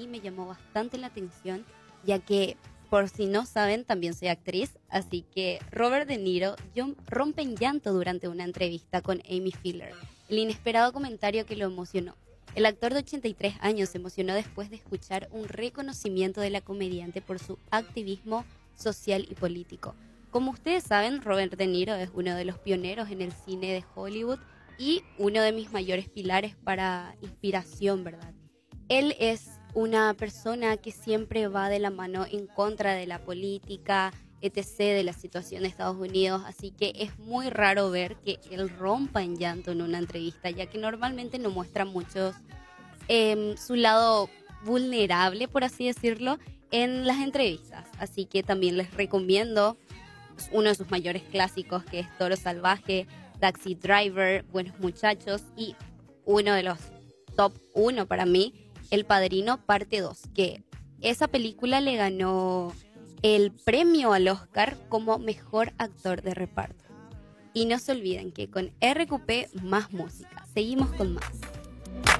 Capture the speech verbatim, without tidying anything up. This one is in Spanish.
mí me llamó bastante la atención, ya que, por si no saben, también soy actriz, así que Robert De Niro yo- rompe en llanto durante una entrevista con Amy Filler, el inesperado comentario que lo emocionó. El actor de ochenta y tres años se emocionó después de escuchar un reconocimiento de la comediante por su activismo social y político. Como ustedes saben, Robert De Niro es uno de los pioneros en el cine de Hollywood y uno de mis mayores pilares para inspiración, ¿verdad? Él es una persona que siempre va de la mano en contra de la política, etcétera, de la situación de Estados Unidos, así que es muy raro ver que él rompa en llanto en una entrevista, ya que normalmente no muestra muchos em, su lado vulnerable, por así decirlo, en las entrevistas. Así que también les recomiendo uno de sus mayores clásicos, que es Toro Salvaje, Taxi Driver, Buenos Muchachos, y uno de los top uno para mí, El Padrino parte dos, que esa película le ganó el premio al Oscar como mejor actor de reparto. Y no se olviden que con R Q P más música. Seguimos con más.